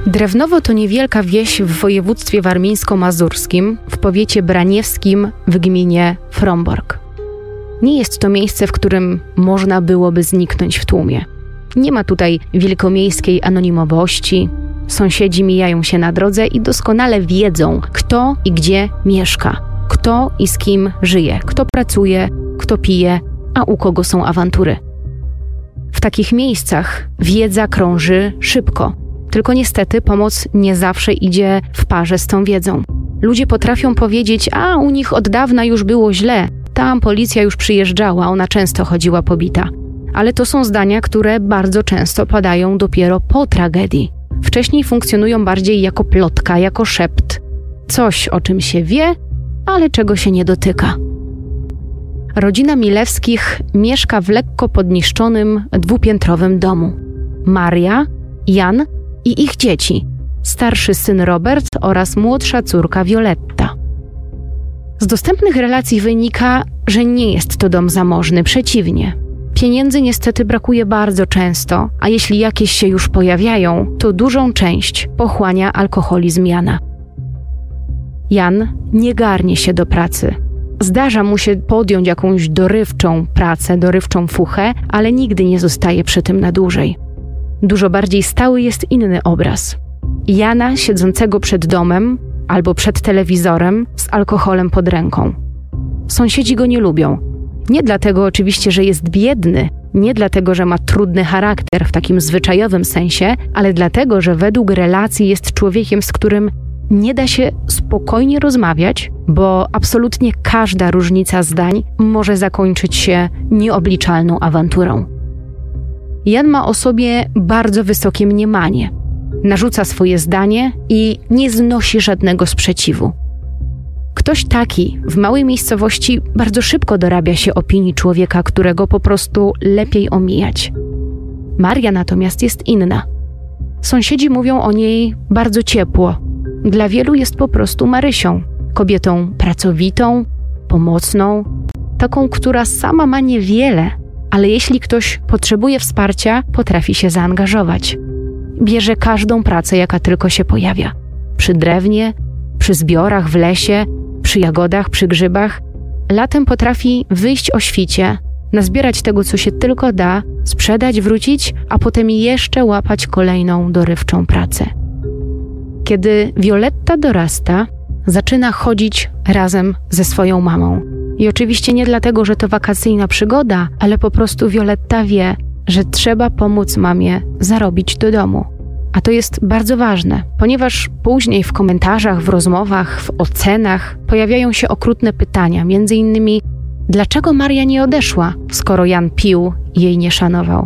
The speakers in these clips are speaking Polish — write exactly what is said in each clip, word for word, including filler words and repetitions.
Drewnowo to niewielka wieś w województwie warmińsko-mazurskim, w powiecie braniewskim w gminie Frombork. Nie jest to miejsce, w którym można byłoby zniknąć w tłumie. Nie ma tutaj wielkomiejskiej anonimowości. Sąsiedzi mijają się na drodze i doskonale wiedzą, kto i gdzie mieszka, kto i z kim żyje, kto pracuje, kto pije, a u kogo są awantury. W takich miejscach wiedza krąży szybko. Tylko niestety pomoc nie zawsze idzie w parze z tą wiedzą. Ludzie potrafią powiedzieć, a u nich od dawna już było źle, tam policja już przyjeżdżała, ona często chodziła pobita. Ale to są zdania, które bardzo często padają dopiero po tragedii. Wcześniej funkcjonują bardziej jako plotka, jako szept. Coś, o czym się wie, ale czego się nie dotyka. Rodzina Milewskich mieszka w lekko podniszczonym, dwupiętrowym domu. Maria, Jan i ich dzieci, starszy syn Robert oraz młodsza córka Violetta. Z dostępnych relacji wynika, że nie jest to dom zamożny, przeciwnie. Pieniędzy niestety brakuje bardzo często, a jeśli jakieś się już pojawiają, to dużą część pochłania alkoholizm Jana. Jan nie garnie się do pracy. Zdarza mu się podjąć jakąś dorywczą pracę, dorywczą fuchę, ale nigdy nie zostaje przy tym na dłużej. Dużo bardziej stały jest inny obraz. Jana siedzącego przed domem albo przed telewizorem z alkoholem pod ręką. Sąsiedzi go nie lubią. Nie dlatego oczywiście, że jest biedny, nie dlatego, że ma trudny charakter w takim zwyczajowym sensie, ale dlatego, że według relacji jest człowiekiem, z którym nie da się spokojnie rozmawiać, bo absolutnie każda różnica zdań może zakończyć się nieobliczalną awanturą. Jan ma o sobie bardzo wysokie mniemanie. Narzuca swoje zdanie i nie znosi żadnego sprzeciwu. Ktoś taki w małej miejscowości bardzo szybko dorabia się opinii człowieka, którego po prostu lepiej omijać. Maria natomiast jest inna. Sąsiedzi mówią o niej bardzo ciepło. Dla wielu jest po prostu Marysią, kobietą pracowitą, pomocną, taką, która sama ma niewiele, ale jeśli ktoś potrzebuje wsparcia, potrafi się zaangażować. Bierze każdą pracę, jaka tylko się pojawia. Przy drewnie, przy zbiorach w lesie, przy jagodach, przy grzybach. Latem potrafi wyjść o świcie, nazbierać tego, co się tylko da, sprzedać, wrócić, a potem jeszcze łapać kolejną dorywczą pracę. Kiedy Violetta dorasta, zaczyna chodzić razem ze swoją mamą. I oczywiście nie dlatego, że to wakacyjna przygoda, ale po prostu Violetta wie, że trzeba pomóc mamie zarobić do domu. A to jest bardzo ważne, ponieważ później w komentarzach, w rozmowach, w ocenach pojawiają się okrutne pytania, między innymi dlaczego Maria nie odeszła, skoro Jan pił i jej nie szanował.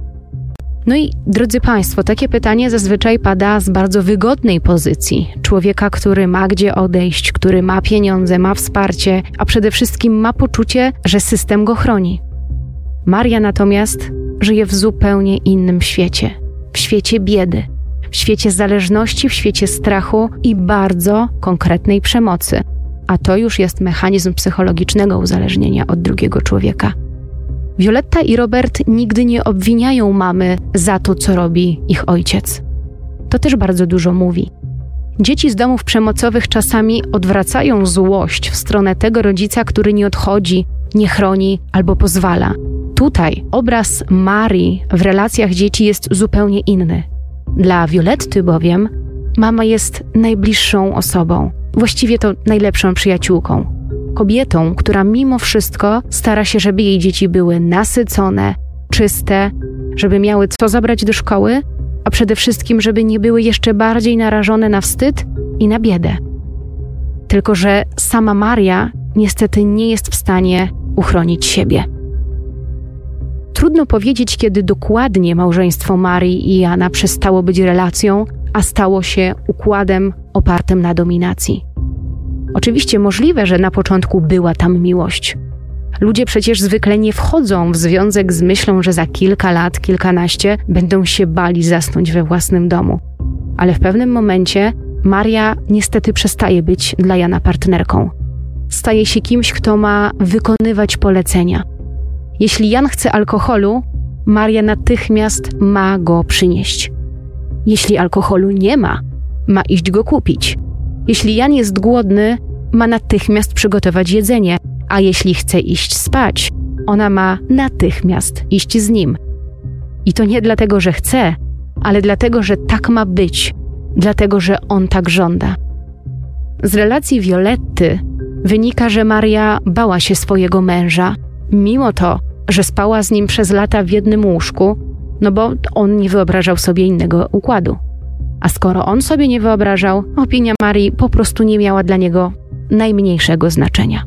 No i drodzy Państwo, takie pytanie zazwyczaj pada z bardzo wygodnej pozycji. Człowieka, który ma gdzie odejść, który ma pieniądze, ma wsparcie, a przede wszystkim ma poczucie, że system go chroni. Maria natomiast żyje w zupełnie innym świecie. W świecie biedy, w świecie zależności, w świecie strachu i bardzo konkretnej przemocy. A to już jest mechanizm psychologicznego uzależnienia od drugiego człowieka. Violetta i Robert nigdy nie obwiniają mamy za to, co robi ich ojciec. To też bardzo dużo mówi. Dzieci z domów przemocowych czasami odwracają złość w stronę tego rodzica, który nie odchodzi, nie chroni albo pozwala. Tutaj obraz Marii w relacjach dzieci jest zupełnie inny. Dla Violetty bowiem mama jest najbliższą osobą, właściwie to najlepszą przyjaciółką. Kobietą, która mimo wszystko stara się, żeby jej dzieci były nasycone, czyste, żeby miały co zabrać do szkoły, a przede wszystkim, żeby nie były jeszcze bardziej narażone na wstyd i na biedę. Tylko że sama Maria niestety nie jest w stanie uchronić siebie. Trudno powiedzieć, kiedy dokładnie małżeństwo Marii i Jana przestało być relacją, a stało się układem opartym na dominacji. Oczywiście możliwe, że na początku była tam miłość. Ludzie przecież zwykle nie wchodzą w związek z myślą, że za kilka lat, kilkanaście będą się bali zasnąć we własnym domu. Ale w pewnym momencie Maria niestety przestaje być dla Jana partnerką. Staje się kimś, kto ma wykonywać polecenia. Jeśli Jan chce alkoholu, Maria natychmiast ma go przynieść. Jeśli alkoholu nie ma, ma iść go kupić. Jeśli Jan jest głodny, ma natychmiast przygotować jedzenie, a jeśli chce iść spać, ona ma natychmiast iść z nim. I to nie dlatego, że chce, ale dlatego, że tak ma być, dlatego, że on tak żąda. Z relacji Violetty wynika, że Maria bała się swojego męża, mimo to, że spała z nim przez lata w jednym łóżku, no bo on nie wyobrażał sobie innego układu. A skoro on sobie nie wyobrażał, opinia Marii po prostu nie miała dla niego najmniejszego znaczenia.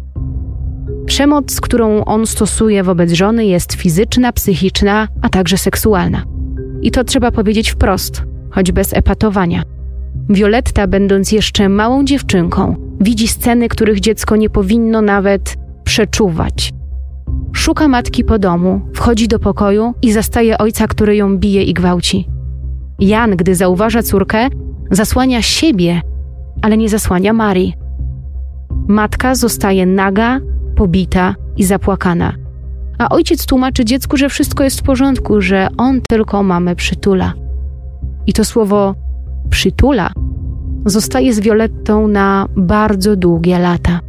Przemoc, którą on stosuje wobec żony, jest fizyczna, psychiczna, a także seksualna. I to trzeba powiedzieć wprost, choć bez epatowania. Violetta, będąc jeszcze małą dziewczynką, widzi sceny, których dziecko nie powinno nawet przeczuwać. Szuka matki po domu, wchodzi do pokoju i zastaje ojca, który ją bije i gwałci. Jan, gdy zauważa córkę, zasłania siebie, ale nie zasłania Marii. Matka zostaje naga, pobita i zapłakana. A ojciec tłumaczy dziecku, że wszystko jest w porządku, że on tylko mamę przytula. I to słowo przytula zostaje z Violettą na bardzo długie lata.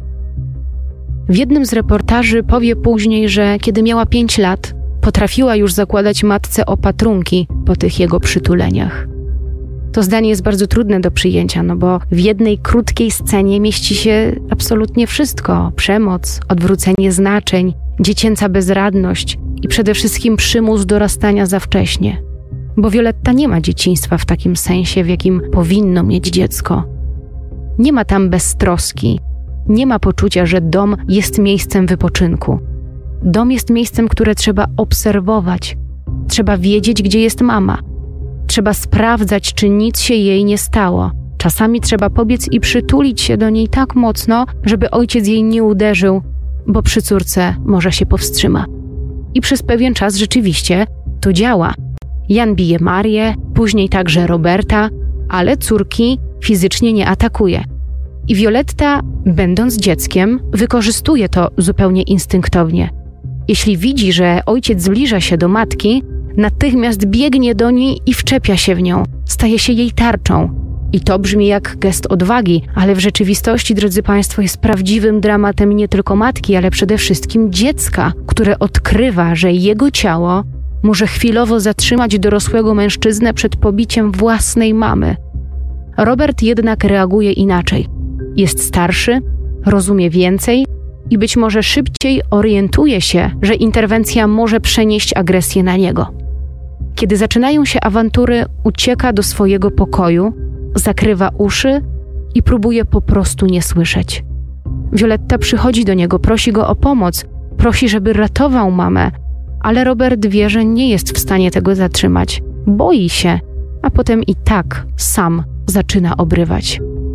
W jednym z reportaży powie później, że kiedy miała pięć lat, potrafiła już zakładać matce opatrunki po tych jego przytuleniach. To zdanie jest bardzo trudne do przyjęcia, no bo w jednej krótkiej scenie mieści się absolutnie wszystko. Przemoc, odwrócenie znaczeń, dziecięca bezradność i przede wszystkim przymus dorastania za wcześnie. Bo Violetta nie ma dzieciństwa w takim sensie, w jakim powinno mieć dziecko. Nie ma tam beztroski, nie ma poczucia, że dom jest miejscem wypoczynku. Dom jest miejscem, które trzeba obserwować. Trzeba wiedzieć, gdzie jest mama. Trzeba sprawdzać, czy nic się jej nie stało. Czasami trzeba pobiec i przytulić się do niej tak mocno, żeby ojciec jej nie uderzył, bo przy córce może się powstrzyma. I przez pewien czas rzeczywiście to działa. Jan bije Marię, później także Roberta, ale córki fizycznie nie atakuje. I Violetta, będąc dzieckiem, wykorzystuje to zupełnie instynktownie. Jeśli widzi, że ojciec zbliża się do matki, natychmiast biegnie do niej i wczepia się w nią. Staje się jej tarczą. I to brzmi jak gest odwagi, ale w rzeczywistości, drodzy Państwo, jest prawdziwym dramatem nie tylko matki, ale przede wszystkim dziecka, które odkrywa, że jego ciało może chwilowo zatrzymać dorosłego mężczyznę przed pobiciem własnej mamy. Robert jednak reaguje inaczej. Jest starszy, rozumie więcej i być może szybciej orientuje się, że interwencja może przenieść agresję na niego. Kiedy zaczynają się awantury, ucieka do swojego pokoju, zakrywa uszy i próbuje po prostu nie słyszeć. Violetta przychodzi do niego, prosi go o pomoc, prosi, żeby ratował mamę, ale Robert wie, że nie jest w stanie tego zatrzymać. Boi się, a potem i tak sam zaczyna obrywać.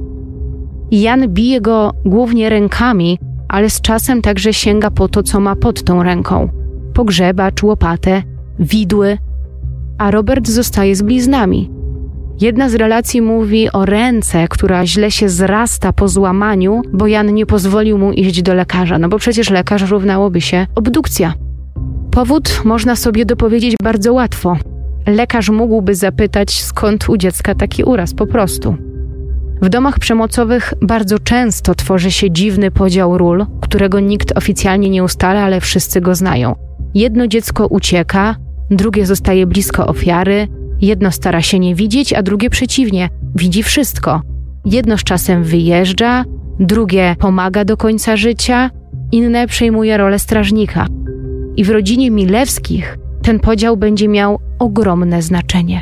Jan bije go głównie rękami, ale z czasem także sięga po to, co ma pod tą ręką. Pogrzebacz, łopatę, widły, a Robert zostaje z bliznami. Jedna z relacji mówi o ręce, która źle się zrasta po złamaniu, bo Jan nie pozwolił mu iść do lekarza, no bo przecież lekarz równałoby się obdukcja. Powód można sobie dopowiedzieć bardzo łatwo. Lekarz mógłby zapytać, skąd u dziecka taki uraz, po prostu. W domach przemocowych bardzo często tworzy się dziwny podział ról, którego nikt oficjalnie nie ustala, ale wszyscy go znają. Jedno dziecko ucieka, drugie zostaje blisko ofiary, jedno stara się nie widzieć, a drugie przeciwnie, widzi wszystko. Jedno z czasem wyjeżdża, drugie pomaga do końca życia, inne przejmuje rolę strażnika. I w rodzinie Milewskich ten podział będzie miał ogromne znaczenie.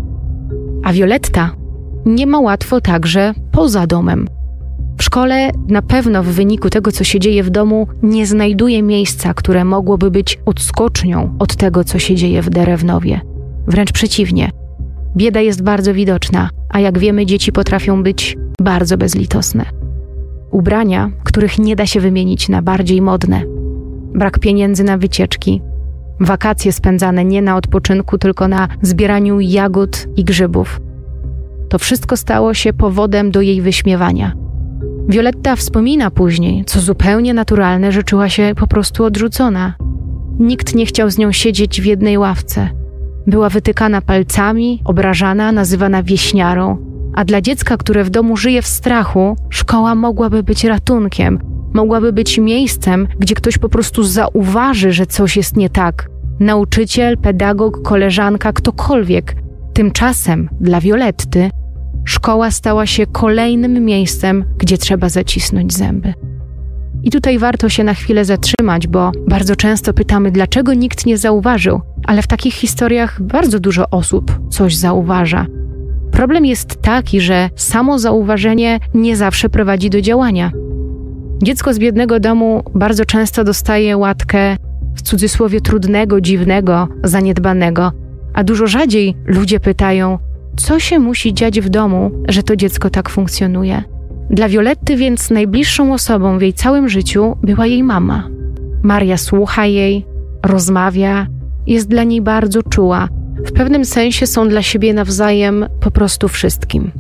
A Violetta nie ma łatwo także poza domem. W szkole na pewno w wyniku tego, co się dzieje w domu, nie znajduje miejsca, które mogłoby być odskocznią od tego, co się dzieje w Derewnowie. Wręcz przeciwnie. Bieda jest bardzo widoczna, a jak wiemy, dzieci potrafią być bardzo bezlitosne. Ubrania, których nie da się wymienić na bardziej modne. Brak pieniędzy na wycieczki. Wakacje spędzane nie na odpoczynku, tylko na zbieraniu jagód i grzybów. To wszystko stało się powodem do jej wyśmiewania. Violetta wspomina później, co zupełnie naturalne, że czuła się po prostu odrzucona. Nikt nie chciał z nią siedzieć w jednej ławce. Była wytykana palcami, obrażana, nazywana wieśniarą. A dla dziecka, które w domu żyje w strachu, szkoła mogłaby być ratunkiem. Mogłaby być miejscem, gdzie ktoś po prostu zauważy, że coś jest nie tak. Nauczyciel, pedagog, koleżanka, ktokolwiek. Tymczasem dla Violetty szkoła stała się kolejnym miejscem, gdzie trzeba zacisnąć zęby. I tutaj warto się na chwilę zatrzymać, bo bardzo często pytamy, dlaczego nikt nie zauważył, ale w takich historiach bardzo dużo osób coś zauważa. Problem jest taki, że samo zauważenie nie zawsze prowadzi do działania. Dziecko z biednego domu bardzo często dostaje łatkę w cudzysłowie trudnego, dziwnego, zaniedbanego, a dużo rzadziej ludzie pytają, co się musi dziać w domu, że to dziecko tak funkcjonuje. Dla Violetty więc najbliższą osobą w jej całym życiu była jej mama. Maria słucha jej, rozmawia, jest dla niej bardzo czuła. W pewnym sensie są dla siebie nawzajem po prostu wszystkim.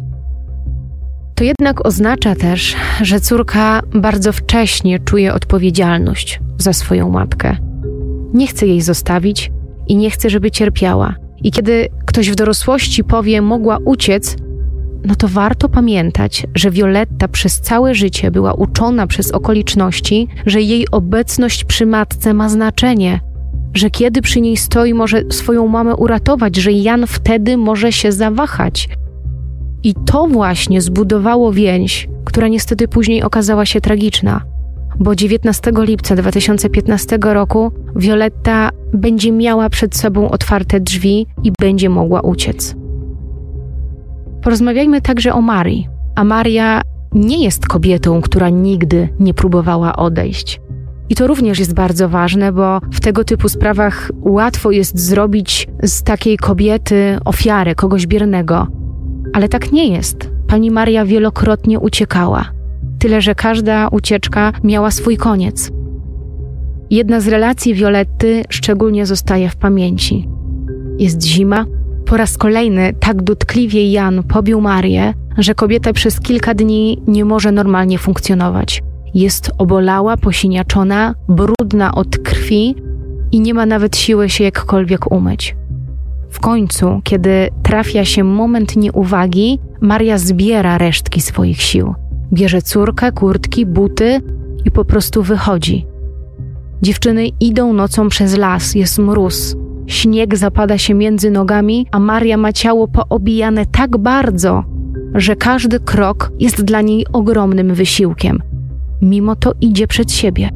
To jednak oznacza też, że córka bardzo wcześnie czuje odpowiedzialność za swoją matkę. Nie chce jej zostawić i nie chce, żeby cierpiała. I kiedy ktoś w dorosłości powie, mogła uciec, no to warto pamiętać, że Violetta przez całe życie była uczona przez okoliczności, że jej obecność przy matce ma znaczenie, że kiedy przy niej stoi, może swoją mamę uratować, że Jan wtedy może się zawahać. I to właśnie zbudowało więź, która niestety później okazała się tragiczna, bo dziewiętnastego lipca dwa tysiące piętnastego roku Violetta będzie miała przed sobą otwarte drzwi i będzie mogła uciec. Porozmawiajmy także o Marii, a Maria nie jest kobietą, która nigdy nie próbowała odejść. I to również jest bardzo ważne, bo w tego typu sprawach łatwo jest zrobić z takiej kobiety ofiarę, kogoś biernego. Ale tak nie jest. Pani Maria wielokrotnie uciekała. Tyle, że każda ucieczka miała swój koniec. Jedna z relacji Violetty szczególnie zostaje w pamięci. Jest zima. Po raz kolejny tak dotkliwie Jan pobił Marię, że kobieta przez kilka dni nie może normalnie funkcjonować. Jest obolała, posiniaczona, brudna od krwi i nie ma nawet siły się jakkolwiek umyć. W końcu, kiedy trafia się moment nieuwagi, Maria zbiera resztki swoich sił. Bierze córkę, kurtki, buty i po prostu wychodzi. Dziewczyny idą nocą przez las, jest mróz. Śnieg zapada się między nogami, a Maria ma ciało poobijane tak bardzo, że każdy krok jest dla niej ogromnym wysiłkiem. Mimo to idzie przed siebie.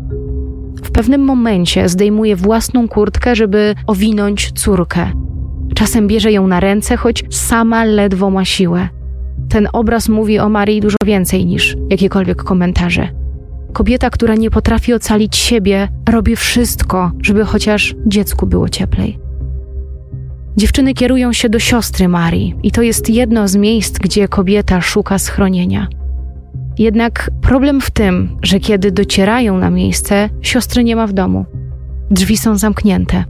W pewnym momencie zdejmuje własną kurtkę, żeby owinąć córkę. Czasem bierze ją na ręce, choć sama ledwo ma siłę. Ten obraz mówi o Marii dużo więcej niż jakiekolwiek komentarze. Kobieta, która nie potrafi ocalić siebie, robi wszystko, żeby chociaż dziecku było cieplej. Dziewczyny kierują się do siostry Marii i to jest jedno z miejsc, gdzie kobieta szuka schronienia. Jednak problem w tym, że kiedy docierają na miejsce, siostry nie ma w domu. Drzwi są zamknięte.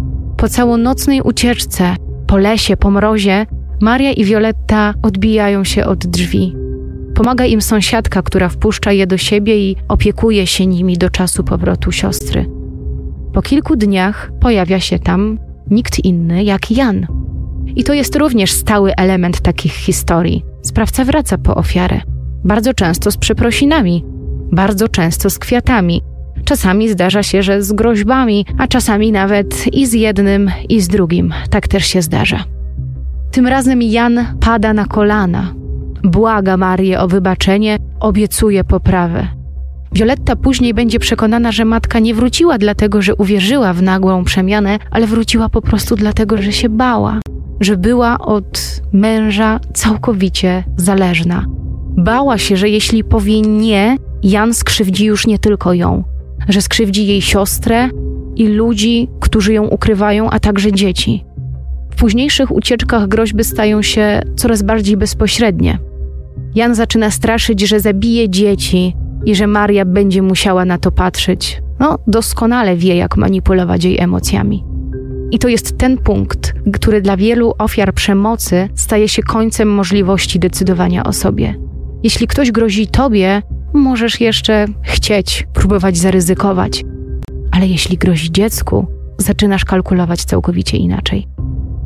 Po całonocnej ucieczce, po lesie, po mrozie, Maria i Violetta odbijają się od drzwi. Pomaga im sąsiadka, która wpuszcza je do siebie i opiekuje się nimi do czasu powrotu siostry. Po kilku dniach pojawia się tam nikt inny jak Jan. I to jest również stały element takich historii. Sprawca wraca po ofiarę. Bardzo często z przeprosinami, bardzo często z kwiatami. Czasami zdarza się, że z groźbami, a czasami nawet i z jednym, i z drugim. Tak też się zdarza. Tym razem Jan pada na kolana. Błaga Marię o wybaczenie, obiecuje poprawę. Violetta później będzie przekonana, że matka nie wróciła dlatego, że uwierzyła w nagłą przemianę, ale wróciła po prostu dlatego, że się bała, że była od męża całkowicie zależna. Bała się, że jeśli powie nie, Jan skrzywdzi już nie tylko ją, że skrzywdzi jej siostrę i ludzi, którzy ją ukrywają, a także dzieci. W późniejszych ucieczkach groźby stają się coraz bardziej bezpośrednie. Jan zaczyna straszyć, że zabije dzieci i że Maria będzie musiała na to patrzeć. No, doskonale wie, jak manipulować jej emocjami. I to jest ten punkt, który dla wielu ofiar przemocy staje się końcem możliwości decydowania o sobie. Jeśli ktoś grozi tobie, możesz jeszcze chcieć, próbować zaryzykować. Ale jeśli grozi dziecku, zaczynasz kalkulować całkowicie inaczej.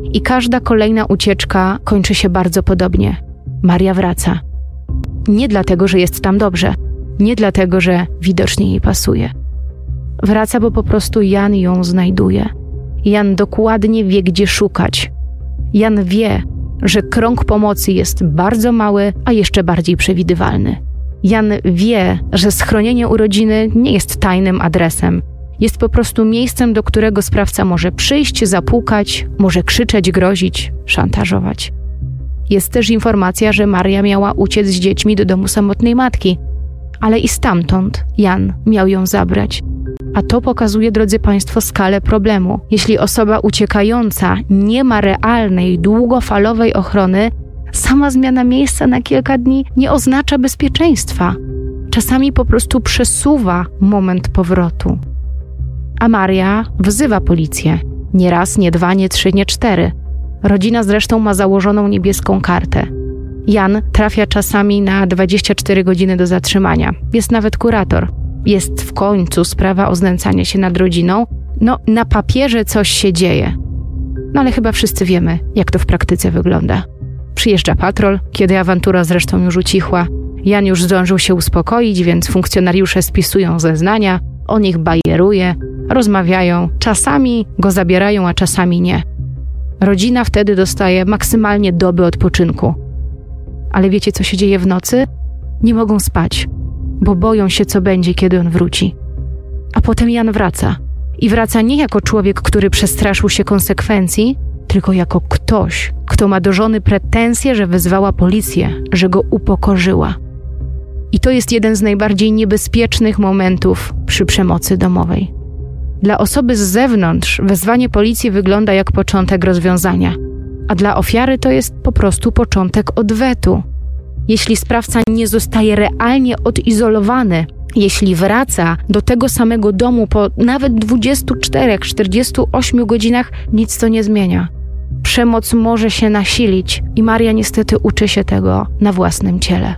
I każda kolejna ucieczka kończy się bardzo podobnie. Maria wraca. Nie dlatego, że jest tam dobrze. Nie dlatego, że widocznie jej pasuje. Wraca, bo po prostu Jan ją znajduje. Jan dokładnie wie, gdzie szukać. Jan wie, że krąg pomocy jest bardzo mały, a jeszcze bardziej przewidywalny. Jan wie, że schronienie u rodziny nie jest tajnym adresem. Jest po prostu miejscem, do którego sprawca może przyjść, zapukać, może krzyczeć, grozić, szantażować. Jest też informacja, że Maria miała uciec z dziećmi do domu samotnej matki, ale i stamtąd Jan miał ją zabrać. A to pokazuje, drodzy Państwo, skalę problemu. Jeśli osoba uciekająca nie ma realnej, długofalowej ochrony, sama zmiana miejsca na kilka dni nie oznacza bezpieczeństwa. Czasami po prostu przesuwa moment powrotu. A Maria wzywa policję. Nie raz, nie dwa, nie trzy, nie cztery. Rodzina zresztą ma założoną niebieską kartę. Jan trafia czasami na dwadzieścia cztery godziny do zatrzymania. Jest nawet kurator. Jest w końcu sprawa o znęcanie się nad rodziną. No, na papierze coś się dzieje. No ale chyba wszyscy wiemy, jak to w praktyce wygląda. Przyjeżdża patrol, kiedy awantura zresztą już ucichła. Jan już zdążył się uspokoić, więc funkcjonariusze spisują zeznania, on ich bajeruje, rozmawiają, czasami go zabierają, a czasami nie. Rodzina wtedy dostaje maksymalnie doby odpoczynku. Ale wiecie, co się dzieje w nocy? Nie mogą spać, bo boją się, co będzie, kiedy on wróci. A potem Jan wraca. I wraca nie jako człowiek, który przestraszył się konsekwencji, tylko jako ktoś, kto ma do żony pretensje, że wezwała policję, że go upokorzyła. I to jest jeden z najbardziej niebezpiecznych momentów przy przemocy domowej. Dla osoby z zewnątrz wezwanie policji wygląda jak początek rozwiązania, a dla ofiary to jest po prostu początek odwetu. Jeśli sprawca nie zostaje realnie odizolowany, jeśli wraca do tego samego domu po nawet dwudziestu czterech, czterdziestu ośmiu godzinach, nic to nie zmienia. Przemoc może się nasilić i Maria niestety uczy się tego na własnym ciele.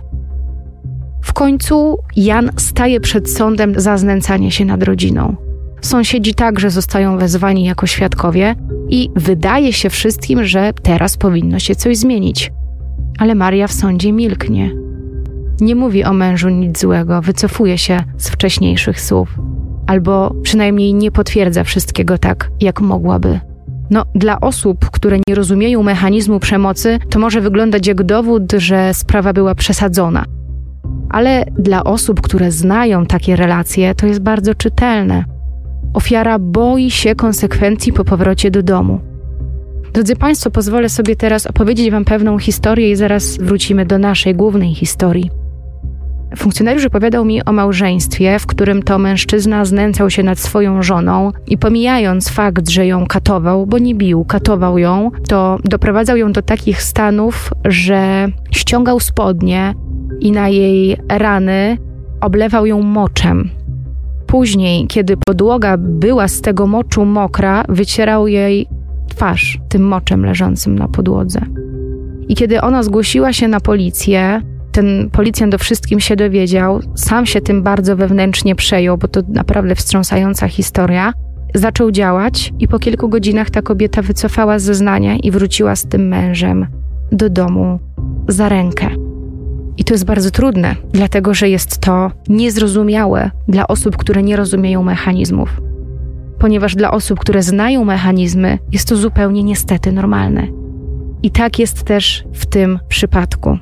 W końcu Jan staje przed sądem za znęcanie się nad rodziną. Sąsiedzi także zostają wezwani jako świadkowie i wydaje się wszystkim, że teraz powinno się coś zmienić. Ale Maria w sądzie milknie. Nie mówi o mężu nic złego, wycofuje się z wcześniejszych słów. Albo przynajmniej nie potwierdza wszystkiego tak, jak mogłaby. No, dla osób, które nie rozumieją mechanizmu przemocy, to może wyglądać jak dowód, że sprawa była przesadzona. Ale dla osób, które znają takie relacje, to jest bardzo czytelne. Ofiara boi się konsekwencji po powrocie do domu. Drodzy Państwo, pozwolę sobie teraz opowiedzieć Wam pewną historię i zaraz wrócimy do naszej głównej historii. Funkcjonariusz opowiadał mi o małżeństwie, w którym to mężczyzna znęcał się nad swoją żoną i pomijając fakt, że ją katował, bo nie bił, katował ją, to doprowadzał ją do takich stanów, że ściągał spodnie i na jej rany oblewał ją moczem. Później, kiedy podłoga była z tego moczu mokra, wycierał jej twarz tym moczem leżącym na podłodze. I kiedy ona zgłosiła się na policję, ten policjant o wszystkim się dowiedział, sam się tym bardzo wewnętrznie przejął, bo to naprawdę wstrząsająca historia. Zaczął działać i po kilku godzinach ta kobieta wycofała z zeznania i wróciła z tym mężem do domu za rękę. I to jest bardzo trudne, dlatego że jest to niezrozumiałe dla osób, które nie rozumieją mechanizmów. Ponieważ dla osób, które znają mechanizmy, jest to zupełnie niestety normalne. I tak jest też w tym przypadku.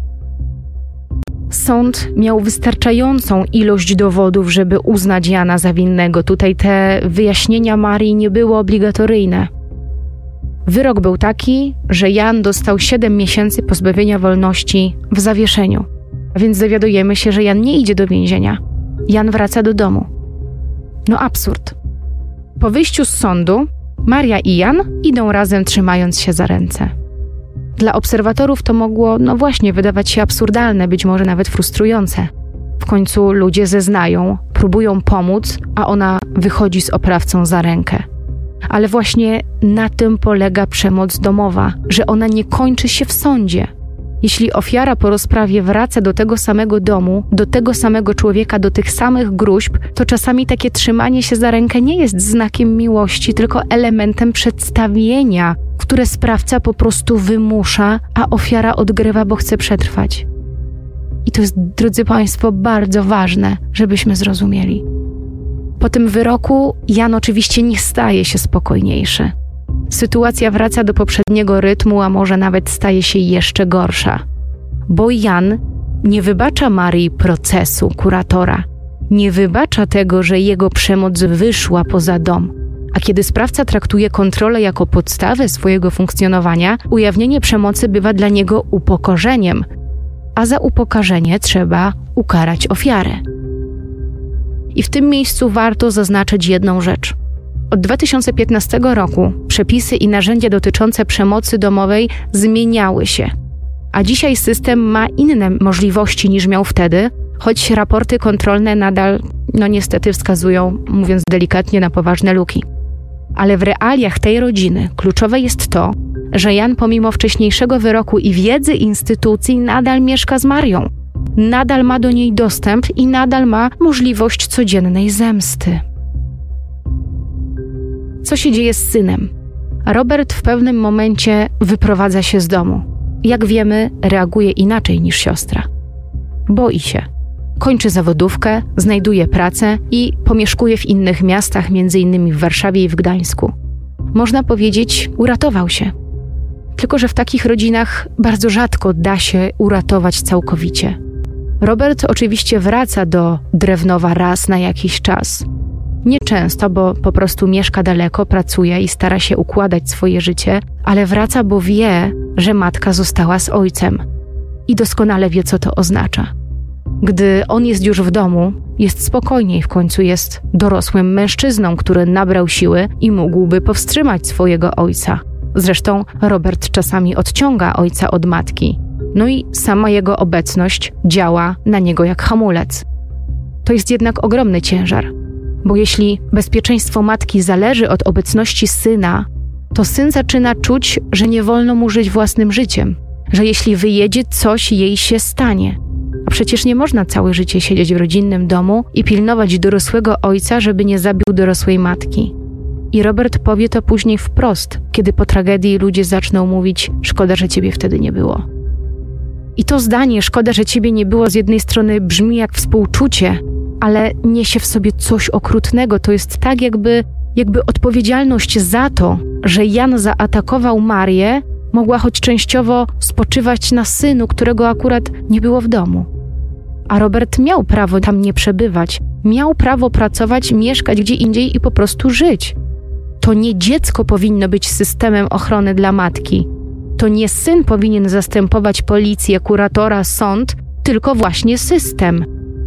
Sąd miał wystarczającą ilość dowodów, żeby uznać Jana za winnego. Tutaj te wyjaśnienia Marii nie były obligatoryjne. Wyrok był taki, że Jan dostał siedem miesięcy pozbawienia wolności w zawieszeniu. A więc dowiadujemy się, że Jan nie idzie do więzienia. Jan wraca do domu. No absurd. Po wyjściu z sądu Maria i Jan idą razem, trzymając się za ręce. Dla obserwatorów to mogło, no właśnie, wydawać się absurdalne, być może nawet frustrujące. W końcu ludzie zeznają, próbują pomóc, a ona wychodzi z oprawcą za rękę. Ale właśnie na tym polega przemoc domowa, że ona nie kończy się w sądzie. Jeśli ofiara po rozprawie wraca do tego samego domu, do tego samego człowieka, do tych samych gróźb, to czasami takie trzymanie się za rękę nie jest znakiem miłości, tylko elementem przedstawienia, które sprawca po prostu wymusza, a ofiara odgrywa, bo chce przetrwać. I to jest, drodzy Państwo, bardzo ważne, żebyśmy zrozumieli. Po tym wyroku Jan oczywiście nie staje się spokojniejszy. Sytuacja wraca do poprzedniego rytmu, a może nawet staje się jeszcze gorsza. Bo Jan nie wybacza Marii procesu kuratora. Nie wybacza tego, że jego przemoc wyszła poza dom. A kiedy sprawca traktuje kontrolę jako podstawę swojego funkcjonowania, ujawnienie przemocy bywa dla niego upokorzeniem. A za upokorzenie trzeba ukarać ofiarę. I w tym miejscu warto zaznaczyć jedną rzecz. Od dwa tysiące piętnastego roku przepisy i narzędzia dotyczące przemocy domowej zmieniały się, a dzisiaj system ma inne możliwości niż miał wtedy, choć raporty kontrolne nadal, no niestety wskazują, mówiąc delikatnie, na poważne luki. Ale w realiach tej rodziny kluczowe jest to, że Jan pomimo wcześniejszego wyroku i wiedzy instytucji nadal mieszka z Marią. Nadal ma do niej dostęp i nadal ma możliwość codziennej zemsty. Co się dzieje z synem? Robert w pewnym momencie wyprowadza się z domu. Jak wiemy, reaguje inaczej niż siostra. Boi się. Kończy zawodówkę, znajduje pracę i pomieszkuje w innych miastach, między innymi w Warszawie i w Gdańsku. Można powiedzieć, uratował się. Tylko że w takich rodzinach bardzo rzadko da się uratować całkowicie. Robert oczywiście wraca do Drewnowa raz na jakiś czas. Nieczęsto, bo po prostu mieszka daleko, pracuje i stara się układać swoje życie, ale wraca, bo wie, że matka została z ojcem. I doskonale wie, co to oznacza. Gdy on jest już w domu, jest spokojniej, w końcu jest dorosłym mężczyzną, który nabrał siły i mógłby powstrzymać swojego ojca. Zresztą Robert czasami odciąga ojca od matki. No i sama jego obecność działa na niego jak hamulec. To jest jednak ogromny ciężar, bo jeśli bezpieczeństwo matki zależy od obecności syna, to syn zaczyna czuć, że nie wolno mu żyć własnym życiem, że jeśli wyjedzie, coś jej się stanie. A przecież nie można całe życie siedzieć w rodzinnym domu i pilnować dorosłego ojca, żeby nie zabił dorosłej matki. I Robert powie to później wprost, kiedy po tragedii ludzie zaczną mówić: szkoda, że ciebie wtedy nie było. I to zdanie, szkoda, że ciebie nie było, z jednej strony brzmi jak współczucie, ale niesie w sobie coś okrutnego. To jest tak, jakby, jakby odpowiedzialność za to, że Jan zaatakował Marię, mogła choć częściowo spoczywać na synu, którego akurat nie było w domu. A Robert miał prawo tam nie przebywać. Miał prawo pracować, mieszkać gdzie indziej i po prostu żyć. To nie dziecko powinno być systemem ochrony dla matki. To nie syn powinien zastępować policję, kuratora, sąd, tylko właśnie system.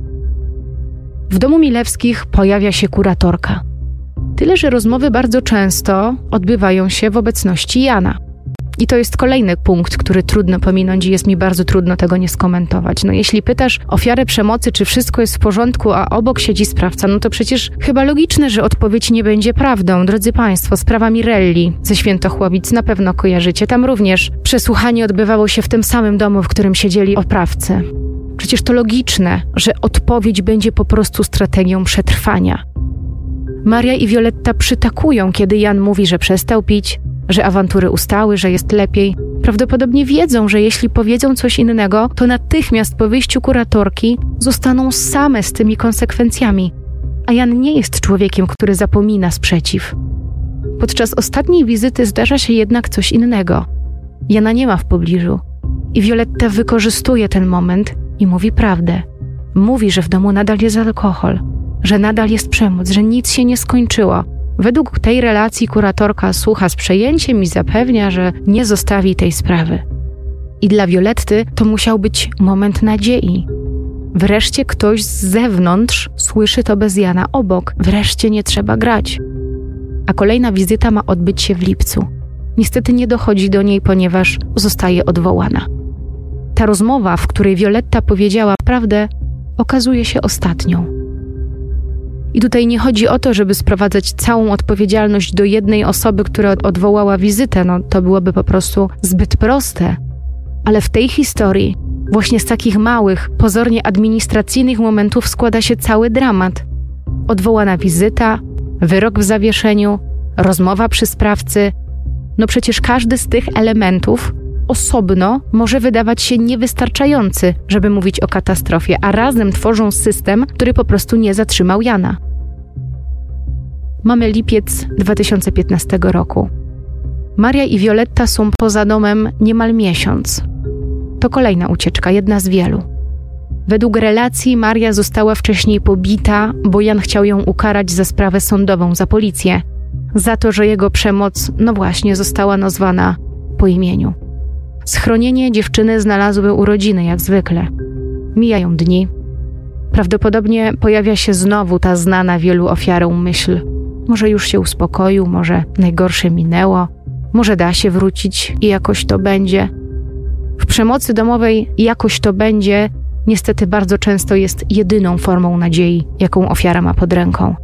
W domu Milewskich pojawia się kuratorka. Tyle, że rozmowy bardzo często odbywają się w obecności Jana. I to jest kolejny punkt, który trudno pominąć i jest mi bardzo trudno tego nie skomentować. No jeśli pytasz ofiarę przemocy, czy wszystko jest w porządku, a obok siedzi sprawca, no to przecież chyba logiczne, że odpowiedź nie będzie prawdą. Drodzy Państwo, sprawa Mirelli ze Świętochłowic na pewno kojarzycie. Tam również przesłuchanie odbywało się w tym samym domu, w którym siedzieli oprawcy. Przecież to logiczne, że odpowiedź będzie po prostu strategią przetrwania. Maria i Violetta przytakują, kiedy Jan mówi, że przestał pić, że awantury ustały, że jest lepiej. Prawdopodobnie wiedzą, że jeśli powiedzą coś innego, to natychmiast po wyjściu kuratorki zostaną same z tymi konsekwencjami. A Jan nie jest człowiekiem, który zapomina sprzeciw. Podczas ostatniej wizyty zdarza się jednak coś innego. Jana nie ma w pobliżu. I Violetta wykorzystuje ten moment i mówi prawdę. Mówi, że w domu nadal jest alkohol, że nadal jest przemoc, że nic się nie skończyło. Według tej relacji kuratorka słucha z przejęciem i zapewnia, że nie zostawi tej sprawy. I dla Violetty to musiał być moment nadziei. Wreszcie ktoś z zewnątrz słyszy to bez Jana obok. Wreszcie nie trzeba grać. A kolejna wizyta ma odbyć się w lipcu. Niestety nie dochodzi do niej, ponieważ zostaje odwołana. Ta rozmowa, w której Violetta powiedziała prawdę, okazuje się ostatnią. I tutaj nie chodzi o to, żeby sprowadzać całą odpowiedzialność do jednej osoby, która odwołała wizytę. No, to byłoby po prostu zbyt proste. Ale w tej historii właśnie z takich małych, pozornie administracyjnych momentów składa się cały dramat. Odwołana wizyta, wyrok w zawieszeniu, rozmowa przy sprawcy. No przecież każdy z tych elementów osobno może wydawać się niewystarczający, żeby mówić o katastrofie, a razem tworzą system, który po prostu nie zatrzymał Jana. Mamy lipiec dwa tysiące piętnastego roku. Maria i Violetta są poza domem niemal miesiąc. To kolejna ucieczka, jedna z wielu. Według relacji Maria została wcześniej pobita, bo Jan chciał ją ukarać za sprawę sądową, za policję. Za to, że jego przemoc, no właśnie, została nazwana po imieniu. Schronienie dziewczyny znalazły u rodziny, jak zwykle. Mijają dni. Prawdopodobnie pojawia się znowu ta znana wielu ofiarom myśl. Może już się uspokoił, może najgorsze minęło, może da się wrócić i jakoś to będzie. W przemocy domowej jakoś to będzie niestety bardzo często jest jedyną formą nadziei, jaką ofiara ma pod ręką.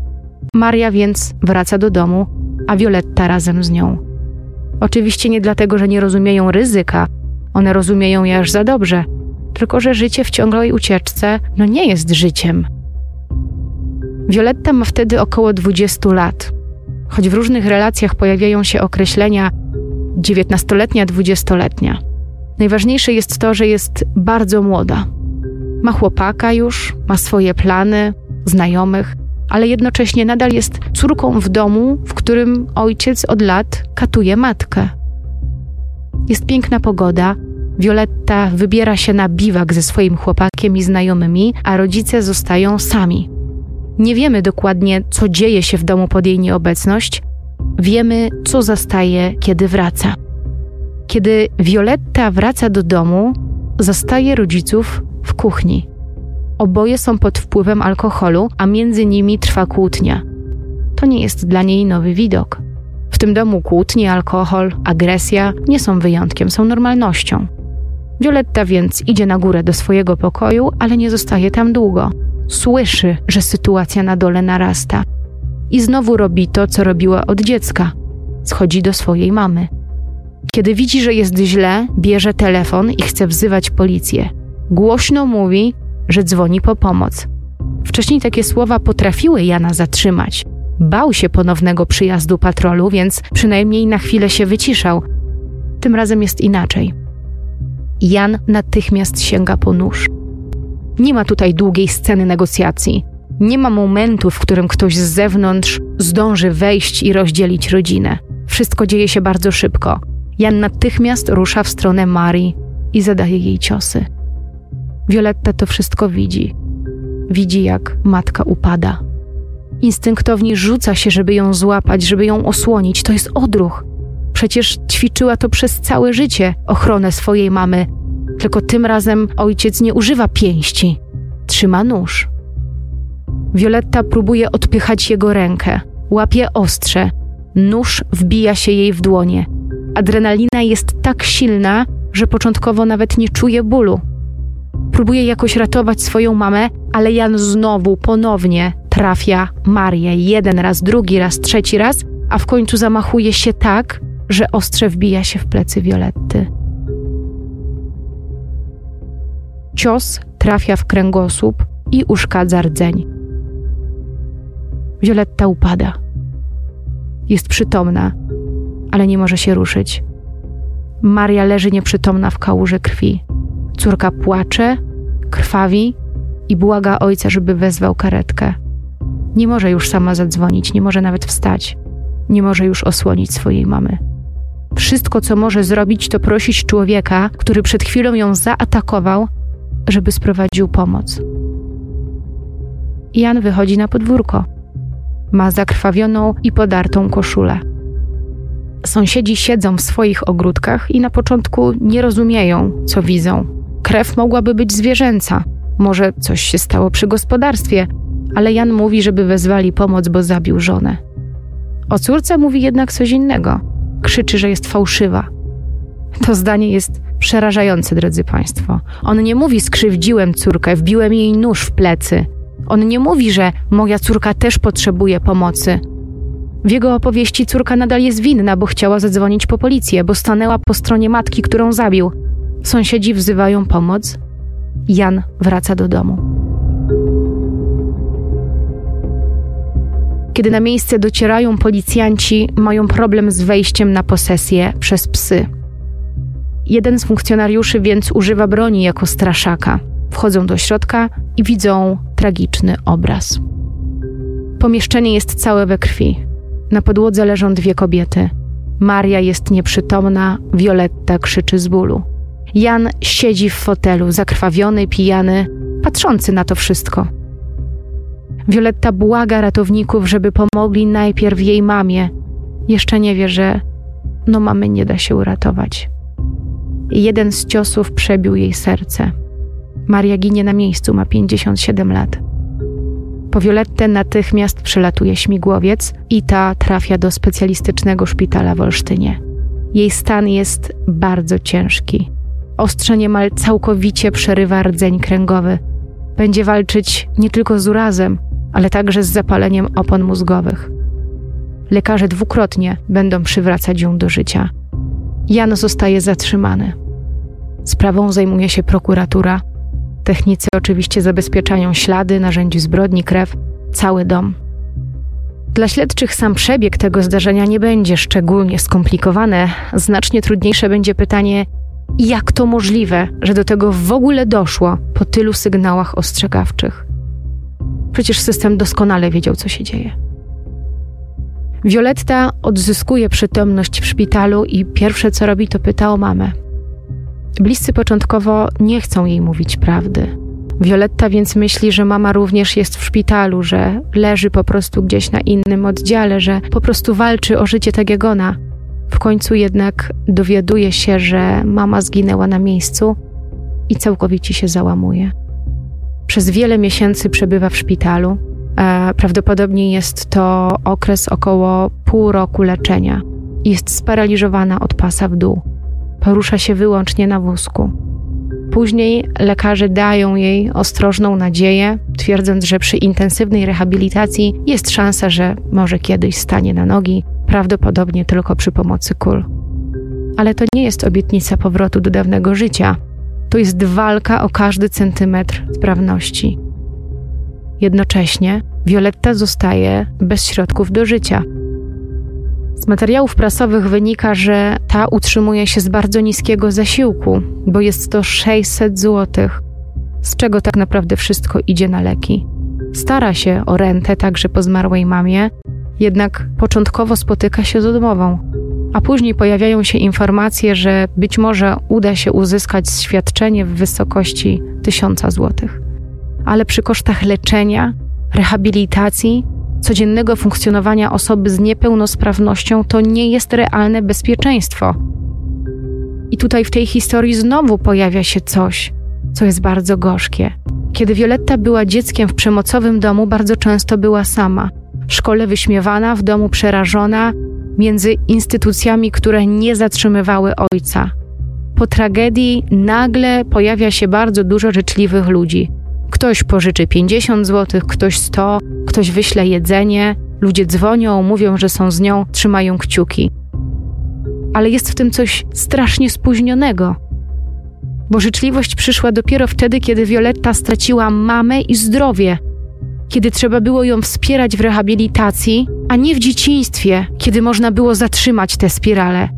Maria więc wraca do domu, a Violetta razem z nią. Oczywiście nie dlatego, że nie rozumieją ryzyka, one rozumieją je aż za dobrze, tylko że życie w ciągłej ucieczce no nie jest życiem. Violetta ma wtedy około dwudziestu lat. Choć w różnych relacjach pojawiają się określenia dziewiętnastoletnia, dwudziestoletnia. Najważniejsze jest to, że jest bardzo młoda. Ma chłopaka już, ma swoje plany, znajomych, ale jednocześnie nadal jest córką w domu, w którym ojciec od lat katuje matkę. Jest piękna pogoda, Violetta wybiera się na biwak ze swoim chłopakiem i znajomymi, a rodzice zostają sami. Nie wiemy dokładnie, co dzieje się w domu pod jej nieobecność. Wiemy, co zastaje, kiedy wraca. Kiedy Violetta wraca do domu, zastaje rodziców w kuchni. Oboje są pod wpływem alkoholu, a między nimi trwa kłótnia. To nie jest dla niej nowy widok. W tym domu kłótnie, alkohol, agresja nie są wyjątkiem, są normalnością. Violetta więc idzie na górę do swojego pokoju, ale nie zostaje tam długo. Słyszy, że sytuacja na dole narasta. I znowu robi to, co robiła od dziecka. Schodzi do swojej mamy. Kiedy widzi, że jest źle, bierze telefon i chce wzywać policję. Głośno mówi, że dzwoni po pomoc. Wcześniej takie słowa potrafiły Jana zatrzymać. Bał się ponownego przyjazdu patrolu, więc przynajmniej na chwilę się wyciszał. Tym razem jest inaczej. Jan natychmiast sięga po nóż. Nie ma tutaj długiej sceny negocjacji. Nie ma momentu, w którym ktoś z zewnątrz zdąży wejść i rozdzielić rodzinę. Wszystko dzieje się bardzo szybko. Jan natychmiast rusza w stronę Marii i zadaje jej ciosy. Violetta to wszystko widzi. Widzi, jak matka upada. Instynktownie rzuca się, żeby ją złapać, żeby ją osłonić. To jest odruch. Przecież ćwiczyła to przez całe życie, ochronę swojej mamy. Tylko tym razem ojciec nie używa pięści. Trzyma nóż. Violetta próbuje odpychać jego rękę. Łapie ostrze. Nóż wbija się jej w dłonie. Adrenalina jest tak silna, że początkowo nawet nie czuje bólu. Próbuje jakoś ratować swoją mamę, ale Jan znowu, ponownie trafia Marię. Jeden raz, drugi raz, trzeci raz, a w końcu zamachuje się tak, że ostrze wbija się w plecy Violetty. Cios trafia w kręgosłup i uszkadza rdzeń. Violetta upada. Jest przytomna, ale nie może się ruszyć. Maria leży nieprzytomna w kałuży krwi. Córka płacze, krwawi i błaga ojca, żeby wezwał karetkę. Nie może już sama zadzwonić, nie może nawet wstać. Nie może już osłonić swojej mamy. Wszystko, co może zrobić, to prosić człowieka, który przed chwilą ją zaatakował, żeby sprowadził pomoc. Jan wychodzi na podwórko. Ma zakrwawioną i podartą koszulę. Sąsiedzi siedzą w swoich ogródkach i na początku nie rozumieją, co widzą. Krew mogłaby być zwierzęca. Może coś się stało przy gospodarstwie, ale Jan mówi, żeby wezwali pomoc, bo zabił żonę. O córce mówi jednak coś innego. Krzyczy, że jest fałszywa. To zdanie jest przerażające, drodzy Państwo. On nie mówi: skrzywdziłem córkę, wbiłem jej nóż w plecy. On nie mówi, że moja córka też potrzebuje pomocy. W jego opowieści córka nadal jest winna, bo chciała zadzwonić po policję, bo stanęła po stronie matki, którą zabił. Sąsiedzi wzywają pomoc. Jan wraca do domu. Kiedy na miejsce docierają policjanci, mają problem z wejściem na posesję przez psy. Jeden z funkcjonariuszy więc używa broni jako straszaka. Wchodzą do środka i widzą tragiczny obraz. Pomieszczenie jest całe we krwi. Na podłodze leżą dwie kobiety. Maria jest nieprzytomna, Violetta krzyczy z bólu. Jan siedzi w fotelu, zakrwawiony, pijany, patrzący na to wszystko. Violetta błaga ratowników, żeby pomogli najpierw jej mamie. Jeszcze nie wie, że no mamy nie da się uratować. Jeden z ciosów przebił jej serce. Maria ginie na miejscu, ma pięćdziesiąt siedem lat. Po Violettę natychmiast przylatuje śmigłowiec i ta trafia do specjalistycznego szpitala w Olsztynie. Jej stan jest bardzo ciężki. Ostrze niemal całkowicie przerywa rdzeń kręgowy. Będzie walczyć nie tylko z urazem, ale także z zapaleniem opon mózgowych. Lekarze dwukrotnie będą przywracać ją do życia. Jan zostaje zatrzymany. Sprawą zajmuje się prokuratura. Technicy oczywiście zabezpieczają ślady, narzędzi zbrodni, krew, cały dom. Dla śledczych sam przebieg tego zdarzenia nie będzie szczególnie skomplikowany. Znacznie trudniejsze będzie pytanie, jak to możliwe, że do tego w ogóle doszło po tylu sygnałach ostrzegawczych. Przecież system doskonale wiedział, co się dzieje. Violetta odzyskuje przytomność w szpitalu i pierwsze co robi, to pyta o mamę. Bliscy początkowo nie chcą jej mówić prawdy. Violetta więc myśli, że mama również jest w szpitalu, że leży po prostu gdzieś na innym oddziale, że po prostu walczy o życie tak jak ona. W końcu jednak dowiaduje się, że mama zginęła na miejscu i całkowicie się załamuje. Przez wiele miesięcy przebywa w szpitalu. A prawdopodobnie jest to okres około pół roku leczenia. Jest sparaliżowana od pasa w dół. Porusza się wyłącznie na wózku. Później lekarze dają jej ostrożną nadzieję, twierdząc, że przy intensywnej rehabilitacji jest szansa, że może kiedyś stanie na nogi, prawdopodobnie tylko przy pomocy kul. Ale to nie jest obietnica powrotu do dawnego życia. To jest walka o każdy centymetr sprawności. Jednocześnie Violetta zostaje bez środków do życia. Z materiałów prasowych wynika, że ta utrzymuje się z bardzo niskiego zasiłku, bo jest to sześćset złotych, z czego tak naprawdę wszystko idzie na leki. Stara się o rentę także po zmarłej mamie, jednak początkowo spotyka się z odmową, a później pojawiają się informacje, że być może uda się uzyskać świadczenie w wysokości tysiąca złotych. Ale przy kosztach leczenia, rehabilitacji, codziennego funkcjonowania osoby z niepełnosprawnością to nie jest realne bezpieczeństwo. I tutaj w tej historii znowu pojawia się coś, co jest bardzo gorzkie. Kiedy Violetta była dzieckiem w przemocowym domu, bardzo często była sama. W szkole wyśmiewana, w domu przerażona, między instytucjami, które nie zatrzymywały ojca. Po tragedii nagle pojawia się bardzo dużo życzliwych ludzi. Ktoś pożyczy pięćdziesiąt złotych, ktoś sto, ktoś wyśle jedzenie, ludzie dzwonią, mówią, że są z nią, trzymają kciuki. Ale jest w tym coś strasznie spóźnionego, bo życzliwość przyszła dopiero wtedy, kiedy Violetta straciła mamę i zdrowie, kiedy trzeba było ją wspierać w rehabilitacji, a nie w dzieciństwie, kiedy można było zatrzymać tę spiralę.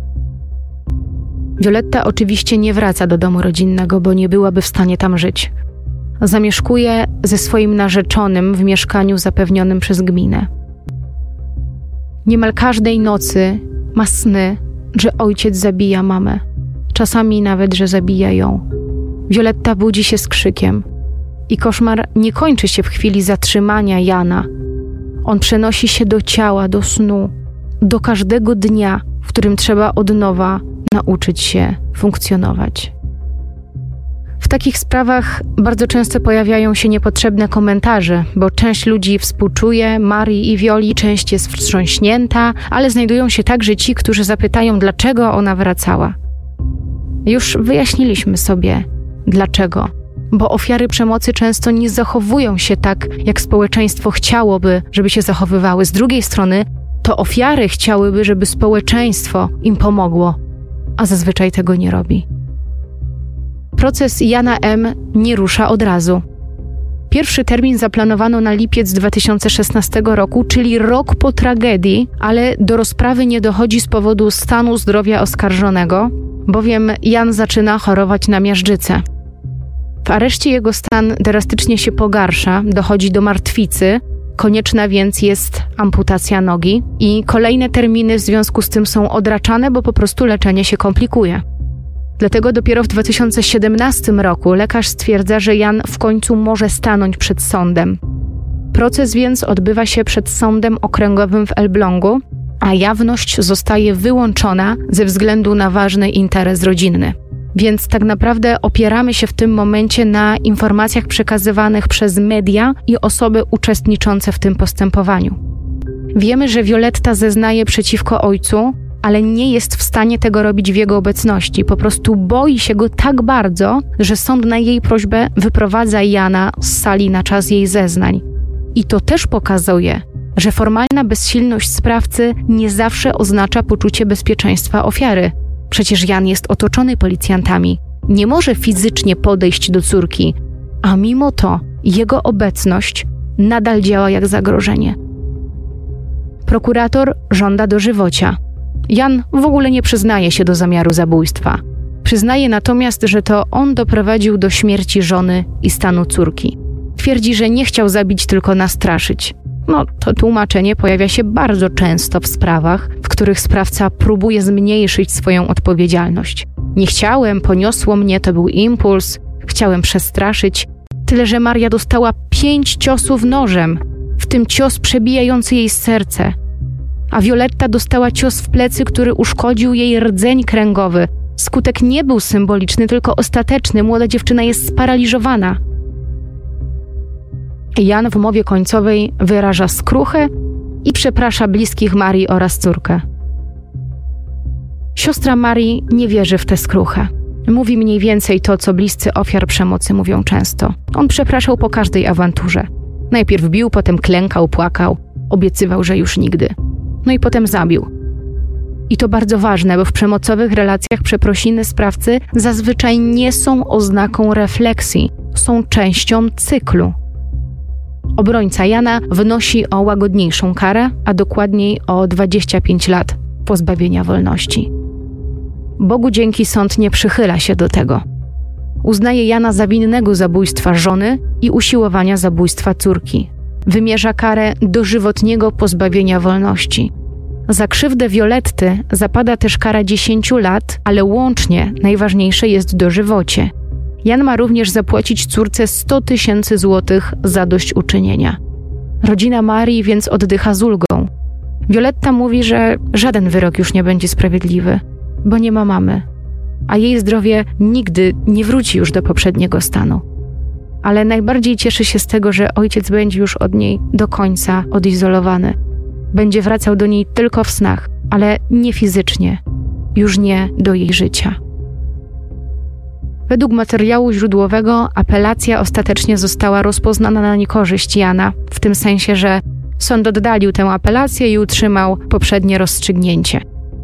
Violetta oczywiście nie wraca do domu rodzinnego, bo nie byłaby w stanie tam żyć. Zamieszkuje ze swoim narzeczonym w mieszkaniu zapewnionym przez gminę. Niemal każdej nocy ma sny, że ojciec zabija mamę. Czasami nawet, że zabija ją. Violetta budzi się z krzykiem. I koszmar nie kończy się w chwili zatrzymania Jana. On przenosi się do ciała, do snu, do każdego dnia, w którym trzeba od nowa nauczyć się funkcjonować. W takich sprawach bardzo często pojawiają się niepotrzebne komentarze, bo część ludzi współczuje Marii i Violi, część jest wstrząśnięta, ale znajdują się także ci, którzy zapytają, dlaczego ona wracała. Już wyjaśniliśmy sobie, dlaczego. Bo ofiary przemocy często nie zachowują się tak, jak społeczeństwo chciałoby, żeby się zachowywały. Z drugiej strony, to ofiary chciałyby, żeby społeczeństwo im pomogło, a zazwyczaj tego nie robi. Proces Jana M. nie rusza od razu. Pierwszy termin zaplanowano na lipiec dwa tysiące szesnastego roku, czyli rok po tragedii, ale do rozprawy nie dochodzi z powodu stanu zdrowia oskarżonego, bowiem Jan zaczyna chorować na miażdżycę. W areszcie jego stan drastycznie się pogarsza, dochodzi do martwicy, konieczna więc jest amputacja nogi i kolejne terminy w związku z tym są odraczane, bo po prostu leczenie się komplikuje. Dlatego dopiero w dwa tysiące siedemnastym roku lekarz stwierdza, że Jan w końcu może stanąć przed sądem. Proces więc odbywa się przed sądem okręgowym w Elblągu, a jawność zostaje wyłączona ze względu na ważny interes rodzinny. Więc tak naprawdę opieramy się w tym momencie na informacjach przekazywanych przez media i osoby uczestniczące w tym postępowaniu. Wiemy, że Violetta zeznaje przeciwko ojcu, ale nie jest w stanie tego robić w jego obecności. Po prostu boi się go tak bardzo, że sąd na jej prośbę wyprowadza Jana z sali na czas jej zeznań. I to też pokazuje, że formalna bezsilność sprawcy nie zawsze oznacza poczucie bezpieczeństwa ofiary. Przecież Jan jest otoczony policjantami, nie może fizycznie podejść do córki, a mimo to jego obecność nadal działa jak zagrożenie. Prokurator żąda dożywocia. Jan w ogóle nie przyznaje się do zamiaru zabójstwa. Przyznaje natomiast, że to on doprowadził do śmierci żony i stanu córki. Twierdzi, że nie chciał zabić, tylko nastraszyć. No, to tłumaczenie pojawia się bardzo często w sprawach, w których sprawca próbuje zmniejszyć swoją odpowiedzialność. Nie chciałem, poniosło mnie, to był impuls, chciałem przestraszyć. Tyle, że Maria dostała pięć ciosów nożem, w tym cios przebijający jej serce. A Violetta dostała cios w plecy, który uszkodził jej rdzeń kręgowy. Skutek nie był symboliczny, tylko ostateczny. Młoda dziewczyna jest sparaliżowana. Jan w mowie końcowej wyraża skruchę i przeprasza bliskich Marii oraz córkę. Siostra Marii nie wierzy w tę skruchę. Mówi mniej więcej to, co bliscy ofiar przemocy mówią często. On przepraszał po każdej awanturze. Najpierw bił, potem klękał, płakał, obiecywał, że już nigdy. No i potem zabił. I to bardzo ważne, bo w przemocowych relacjach przeprosiny sprawcy zazwyczaj nie są oznaką refleksji, są częścią cyklu. Obrońca Jana wnosi o łagodniejszą karę, a dokładniej o dwadzieścia pięć lat pozbawienia wolności. Bogu dzięki sąd nie przychyla się do tego. Uznaje Jana za winnego zabójstwa żony i usiłowania zabójstwa córki. Wymierza karę dożywotniego pozbawienia wolności. Za krzywdę Violetty zapada też kara dziesięciu lat, ale łącznie najważniejsze jest dożywocie. Jan ma również zapłacić córce sto tysięcy złotych zadośćuczynienia. Rodzina Marii więc oddycha z ulgą. Violetta mówi, że żaden wyrok już nie będzie sprawiedliwy, bo nie ma mamy, a jej zdrowie nigdy nie wróci już do poprzedniego stanu. Ale najbardziej cieszy się z tego, że ojciec będzie już od niej do końca odizolowany. Będzie wracał do niej tylko w snach, ale nie fizycznie, już nie do jej życia. Według materiału źródłowego apelacja ostatecznie została rozpoznana na niekorzyść Jana, w tym sensie, że sąd oddalił tę apelację i utrzymał poprzednie rozstrzygnięcie.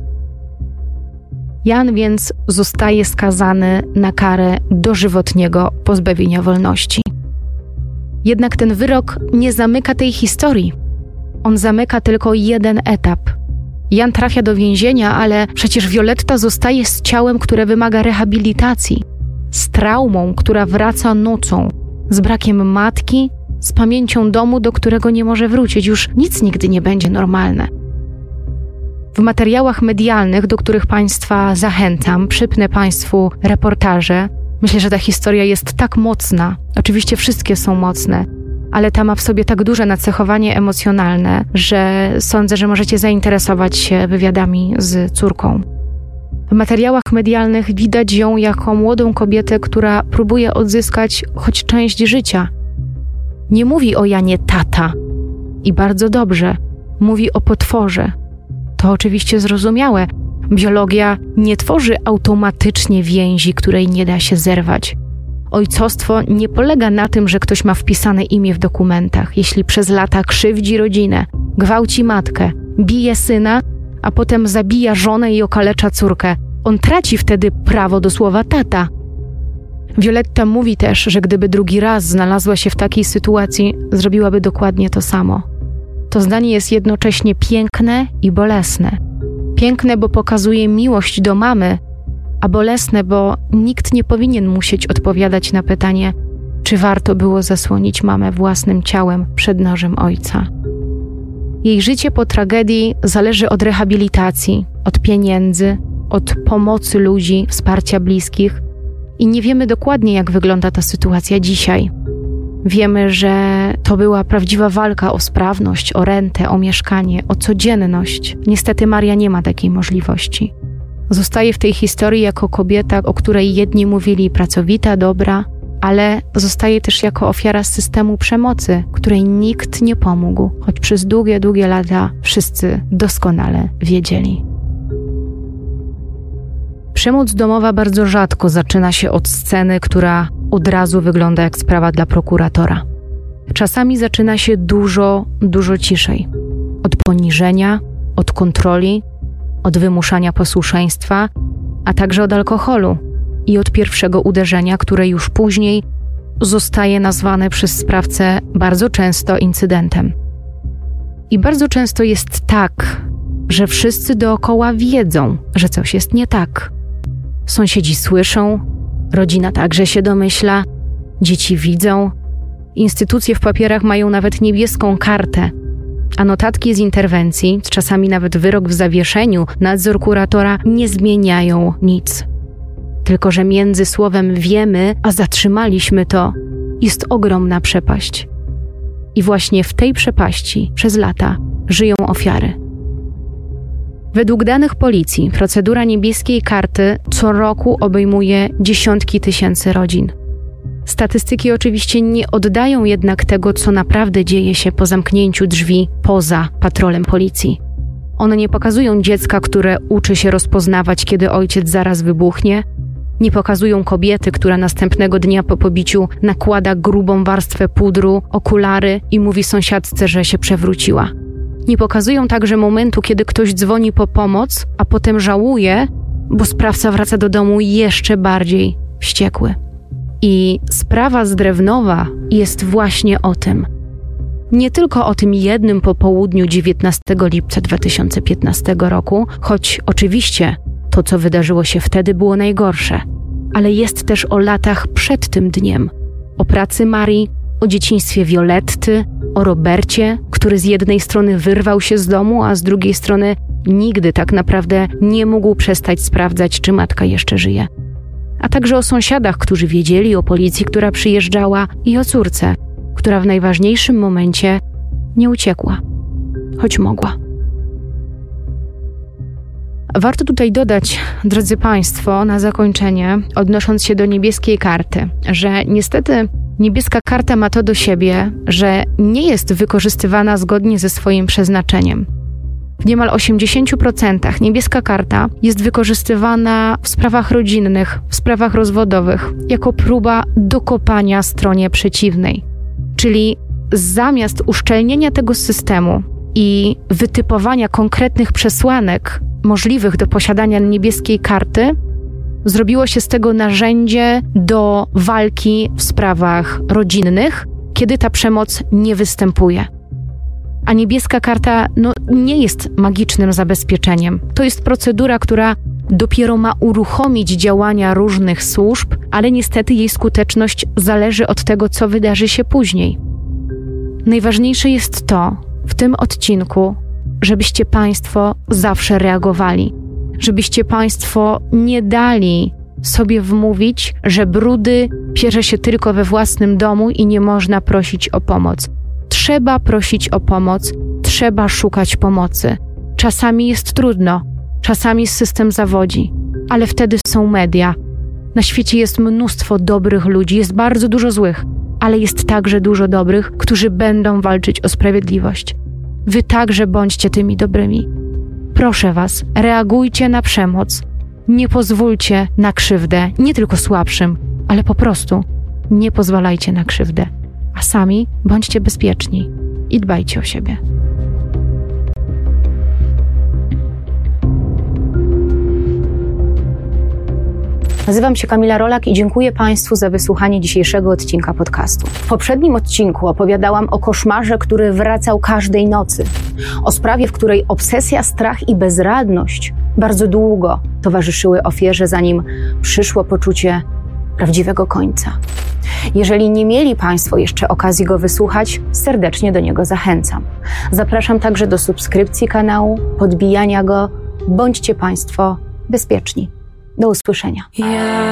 Jan więc zostaje skazany na karę dożywotniego pozbawienia wolności. Jednak ten wyrok nie zamyka tej historii. On zamyka tylko jeden etap. Jan trafia do więzienia, ale przecież Violetta zostaje z ciałem, które wymaga rehabilitacji, z traumą, która wraca nocą, z brakiem matki, z pamięcią domu, do którego nie może wrócić. Już nic nigdy nie będzie normalne. W materiałach medialnych, do których Państwa zachęcam, przypnę Państwu reportaże. Myślę, że ta historia jest tak mocna. Oczywiście wszystkie są mocne, ale ta ma w sobie tak duże nacechowanie emocjonalne, że sądzę, że możecie zainteresować się wywiadami z córką. W materiałach medialnych widać ją jako młodą kobietę, która próbuje odzyskać choć część życia. Nie mówi o Janie tata. I bardzo dobrze. Mówi o potworze. To oczywiście zrozumiałe. Biologia nie tworzy automatycznie więzi, której nie da się zerwać. Ojcostwo nie polega na tym, że ktoś ma wpisane imię w dokumentach. Jeśli przez lata krzywdzi rodzinę, gwałci matkę, bije syna, a potem zabija żonę i okalecza córkę, on traci wtedy prawo do słowa tata. Violetta mówi też, że gdyby drugi raz znalazła się w takiej sytuacji, zrobiłaby dokładnie to samo. To zdanie jest jednocześnie piękne i bolesne. Piękne, bo pokazuje miłość do mamy, a bolesne, bo nikt nie powinien musieć odpowiadać na pytanie, czy warto było zasłonić mamę własnym ciałem przed nożem ojca. Jej życie po tragedii zależy od rehabilitacji, od pieniędzy, od pomocy ludzi, wsparcia bliskich i nie wiemy dokładnie, jak wygląda ta sytuacja dzisiaj. Wiemy, że to była prawdziwa walka o sprawność, o rentę, o mieszkanie, o codzienność. Niestety Maria nie ma takiej możliwości. Zostaje w tej historii jako kobieta, o której jedni mówili pracowita, dobra, ale zostaje też jako ofiara systemu przemocy, której nikt nie pomógł, choć przez długie, długie lata wszyscy doskonale wiedzieli. Przemoc domowa bardzo rzadko zaczyna się od sceny, która od razu wygląda jak sprawa dla prokuratora. Czasami zaczyna się dużo, dużo ciszej. Od poniżenia, od kontroli, od wymuszania posłuszeństwa, a także od alkoholu i od pierwszego uderzenia, które już później zostaje nazwane przez sprawcę bardzo często incydentem. I bardzo często jest tak, że wszyscy dookoła wiedzą, że coś jest nie tak. Sąsiedzi słyszą, rodzina także się domyśla, dzieci widzą, instytucje w papierach mają nawet niebieską kartę, a notatki z interwencji, czasami nawet wyrok w zawieszeniu, nadzór kuratora nie zmieniają nic. Tylko że między słowem wiemy, a zatrzymaliśmy to, jest ogromna przepaść. I właśnie w tej przepaści przez lata żyją ofiary. Według danych policji procedura niebieskiej karty co roku obejmuje dziesiątki tysięcy rodzin. Statystyki oczywiście nie oddają jednak tego, co naprawdę dzieje się po zamknięciu drzwi poza patrolem policji. One nie pokazują dziecka, które uczy się rozpoznawać, kiedy ojciec zaraz wybuchnie. Nie pokazują kobiety, która następnego dnia po pobiciu nakłada grubą warstwę pudru, okulary i mówi sąsiadce, że się przewróciła. Nie pokazują także momentu, kiedy ktoś dzwoni po pomoc, a potem żałuje, bo sprawca wraca do domu jeszcze bardziej wściekły. I sprawa z Drewnowa jest właśnie o tym. Nie tylko o tym jednym popołudniu dziewiętnastego lipca dwa tysiące piętnastego roku, choć oczywiście to, co wydarzyło się wtedy, było najgorsze, ale jest też o latach przed tym dniem. O pracy Marii, o dzieciństwie Violetty, o Robercie, który z jednej strony wyrwał się z domu, a z drugiej strony nigdy tak naprawdę nie mógł przestać sprawdzać, czy matka jeszcze żyje. A także o sąsiadach, którzy wiedzieli, o policji, która przyjeżdżała i o córce, która w najważniejszym momencie nie uciekła, choć mogła. Warto tutaj dodać, drodzy Państwo, na zakończenie, odnosząc się do niebieskiej karty, że niestety niebieska karta ma to do siebie, że nie jest wykorzystywana zgodnie ze swoim przeznaczeniem. W niemal osiemdziesięciu procentach niebieska karta jest wykorzystywana w sprawach rodzinnych, w sprawach rozwodowych, jako próba dokopania stronie przeciwnej. Czyli zamiast uszczelnienia tego systemu i wytypowania konkretnych przesłanek możliwych do posiadania niebieskiej karty, zrobiło się z tego narzędzie do walki w sprawach rodzinnych, kiedy ta przemoc nie występuje. A niebieska karta no, nie jest magicznym zabezpieczeniem. To jest procedura, która dopiero ma uruchomić działania różnych służb, ale niestety jej skuteczność zależy od tego, co wydarzy się później. Najważniejsze jest to w tym odcinku, żebyście Państwo zawsze reagowali, żebyście Państwo nie dali sobie wmówić, że brudy pierze się tylko we własnym domu i nie można prosić o pomoc. Trzeba prosić o pomoc, trzeba szukać pomocy. Czasami jest trudno, czasami system zawodzi, ale wtedy są media. Na świecie jest mnóstwo dobrych ludzi, jest bardzo dużo złych, ale jest także dużo dobrych, którzy będą walczyć o sprawiedliwość. Wy także bądźcie tymi dobrymi. Proszę Was, reagujcie na przemoc. Nie pozwólcie na krzywdę, nie tylko słabszym, ale po prostu nie pozwalajcie na krzywdę. A sami bądźcie bezpieczni i dbajcie o siebie. Nazywam się Kamila Rolak i dziękuję Państwu za wysłuchanie dzisiejszego odcinka podcastu. W poprzednim odcinku opowiadałam o koszmarze, który wracał każdej nocy. O sprawie, w której obsesja, strach i bezradność bardzo długo towarzyszyły ofierze, zanim przyszło poczucie prawdziwego końca. Jeżeli nie mieli Państwo jeszcze okazji go wysłuchać, serdecznie do niego zachęcam. Zapraszam także do subskrypcji kanału, podbijania go. Bądźcie Państwo bezpieczni. Do usłyszenia.